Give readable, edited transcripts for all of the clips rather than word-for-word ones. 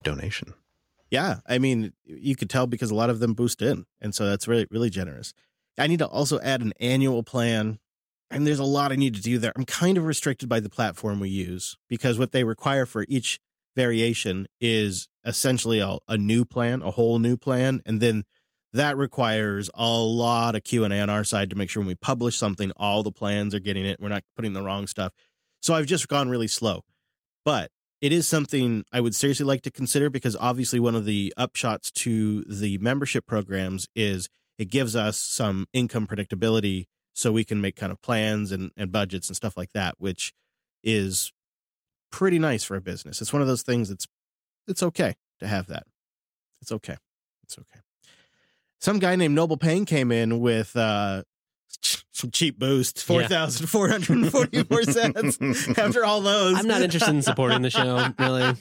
donation. Yeah, I mean, you could tell because a lot of them boost in, and so that's really, really generous. I need to also add an annual plan, and there's a lot I need to do there. I'm kind of restricted by the platform we use because what they require for each variation is essentially a new plan, a whole new plan, and then that requires a lot of Q&A on our side to make sure when we publish something, all the plans are getting it. We're not putting the wrong stuff. So I've just gone really slow, but it is something I would seriously like to consider because obviously one of the upshots to the membership programs is it gives us some income predictability so we can make kind of plans and budgets and stuff like that, which is pretty nice for a business. It's one of those things it's okay to have that. It's okay. It's okay. Some guy named Noble Payne came in with some cheap boost, 4,444 cents. After all those, I'm not interested in supporting the show, really.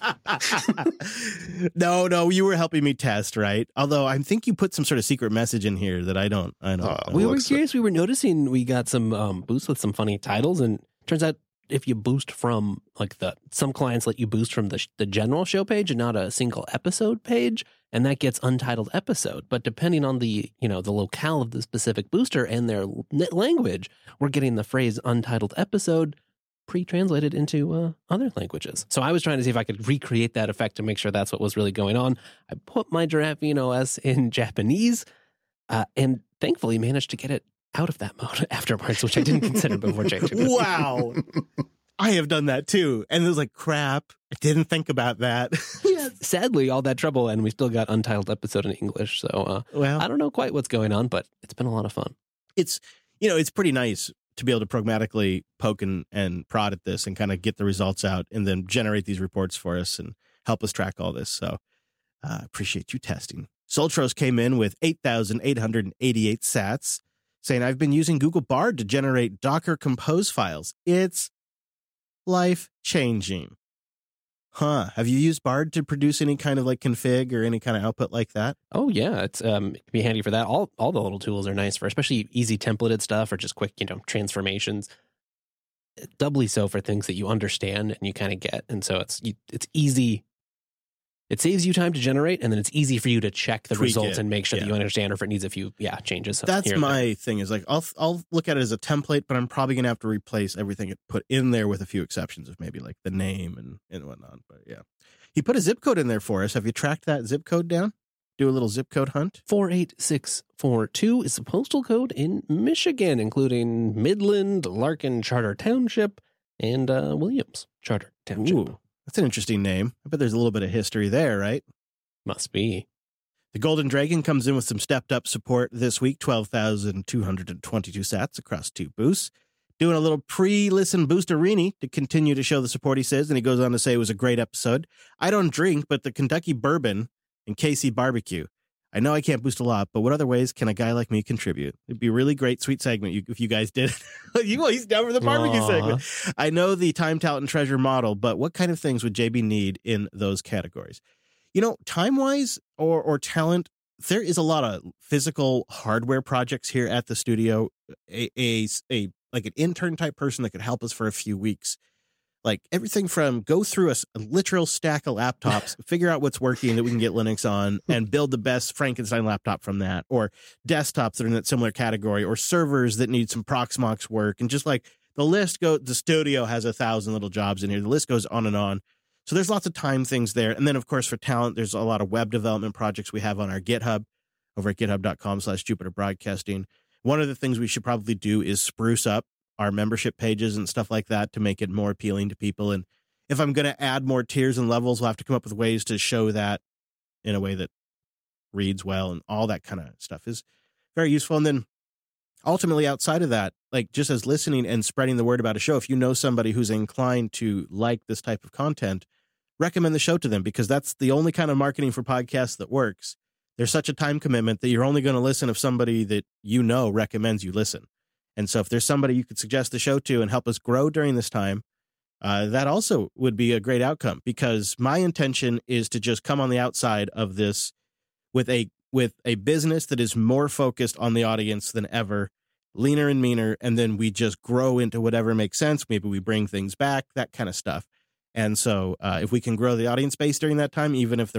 No, you were helping me test, right? Although I think you put some sort of secret message in here that I don't. We were curious. We were noticing we got some boosts with some funny titles, and turns out if you boost from like some clients let you boost from the general show page and not a single episode page, and that gets untitled episode. But depending on the locale of the specific booster and their language, we're getting the phrase untitled episode pre-translated into other languages. So I was trying to see if I could recreate that effect to make sure that's what was really going on. I put my Giraffing OS in Japanese and thankfully managed to get it out of that mode afterwards, which I didn't consider before changing it. Wow. I have done that too. And it was like, crap, I didn't think about that. Sadly, all that trouble, and we still got untitled episode in English. So I don't know quite what's going on, but it's been a lot of fun. It's pretty nice to be able to pragmatically poke and prod at this and kind of get the results out and then generate these reports for us and help us track all this. So appreciate you testing. Soltros came in with 8,888 sats, saying, I've been using Google Bard to generate Docker Compose files. It's life-changing. Have you used Bard to produce any kind of like config or any kind of output like that? Oh, yeah. It can be handy for that. All the little tools are nice for especially easy templated stuff or just quick, transformations. Doubly so for things that you understand and you kind of get. And so it's easy. It saves you time to generate, and then it's easy for you to check the results and make sure that you understand, or if it needs a few changes. That's my thing is like, I'll look at it as a template, but I'm probably going to have to replace everything it put in there with a few exceptions of maybe like the name and whatnot. But yeah, he put a zip code in there for us. Have you tracked that zip code down? Do a little zip code hunt. 48642 is the postal code in Michigan, including Midland, Larkin Charter Township, and Williams Charter Township. Ooh. That's an interesting name. I bet there's a little bit of history there, right? Must be. The Golden Dragon comes in with some stepped-up support this week, 12,222 sats across 2 boosts. Doing a little pre-listen boosterini to continue to show the support, he says, and he goes on to say it was a great episode. I don't drink, but the Kentucky Bourbon and KC Barbecue. I know I can't boost a lot, but what other ways can a guy like me contribute? It'd be a really great, sweet segment if you guys did it. He's down for the barbecue segment. I know the time, talent, and treasure model, but what kind of things would JB need in those categories? Time-wise or talent, there is a lot of physical hardware projects here at the studio. Like an intern type person that could help us for a few weeks. Like everything from go through a literal stack of laptops, figure out what's working that we can get Linux on and build the best Frankenstein laptop from that, or desktops that are in that similar category, or servers that need some Proxmox work. And just like the studio has 1,000 little jobs in here. The list goes on and on. So there's lots of time things there. And then of course for talent, there's a lot of web development projects we have on our GitHub over at github.com/Jupiter Broadcasting. One of the things we should probably do is spruce up our membership pages and stuff like that to make it more appealing to people. And if I'm going to add more tiers and levels, we'll have to come up with ways to show that in a way that reads well, and all that kind of stuff is very useful. And then ultimately outside of that, like just as listening and spreading the word about a show, if you know somebody who's inclined to like this type of content, recommend the show to them, because that's the only kind of marketing for podcasts that works. There's such a time commitment that you're only going to listen if somebody that recommends you listen. And so if there's somebody you could suggest the show to and help us grow during this time, that also would be a great outcome, because my intention is to just come on the outside of this with a business that is more focused on the audience than ever, leaner and meaner, and then we just grow into whatever makes sense. Maybe we bring things back, that kind of stuff. And so if we can grow the audience base during that time, even if the